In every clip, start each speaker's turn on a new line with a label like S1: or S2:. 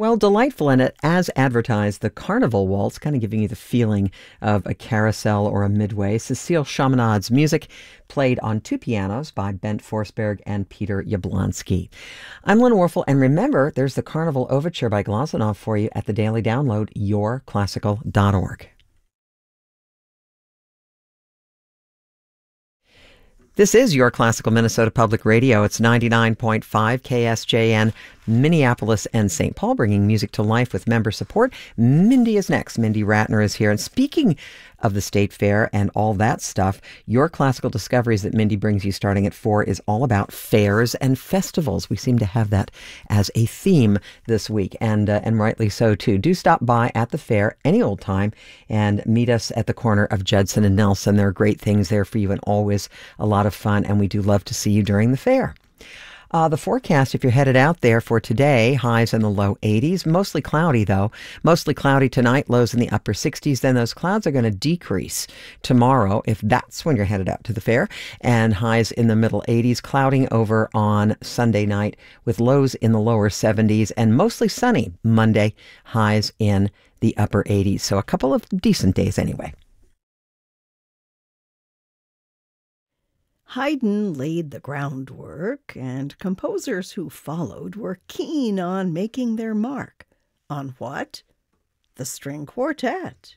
S1: Well, delightful, and as advertised, the Carnival Waltz, kind of giving you the feeling of a carousel or a midway. Cecile Chaminade's music, played on two pianos by Bent Forsberg and Peter Yablonsky. I'm Lynn Warfel, and remember, there's the Carnival Overture by Glazunov for you at the daily download, yourclassical.org. This is Your Classical Minnesota Public Radio. It's 99.5 KSJN, Minneapolis and St. Paul, bringing music to life with member support. Mindy is next. Mindy Ratner is here. And speaking of the State Fair and all that stuff, Your Classical Discoveries that Mindy brings you starting at 4 is all about fairs and festivals. We seem to have that as a theme this week, and rightly so, too. Do stop by at the fair any old time and meet us at the corner of Judson and Nelson. There are great things there for you and always a lot of fun, and we do love to see you during the fair. The forecast, if you're headed out there for today, highs in the low 80s. Mostly cloudy, though. Mostly cloudy tonight, lows in the upper 60s. Then those clouds are going to decrease tomorrow, if that's when you're headed out to the fair. And highs in the middle 80s, clouding over on Sunday night with lows in the lower 70s. And mostly sunny Monday, highs in the upper 80s. So a couple of decent days anyway.
S2: Haydn laid the groundwork, and composers who followed were keen on making their mark. On what? The string quartet.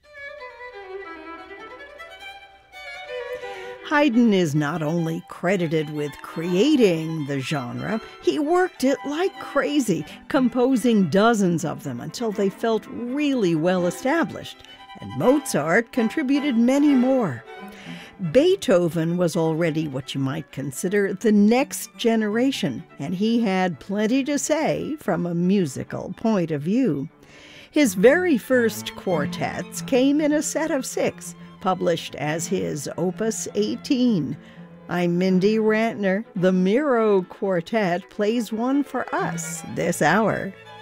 S2: Haydn is not only credited with creating the genre, he worked it like crazy, composing dozens of them until they felt really well established, and Mozart contributed many more. Beethoven was already what you might consider the next generation, and he had plenty to say from a musical point of view. His very first quartets came in a set of 6, published as his Opus 18. I'm Mindy Ratner. The Miro Quartet plays one for us this hour.